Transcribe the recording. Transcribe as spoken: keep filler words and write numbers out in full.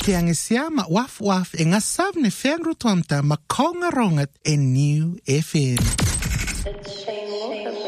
Ke angesiama waf waf e ngasavne fengru tuamta makonga rongat e New F M. It's shameless.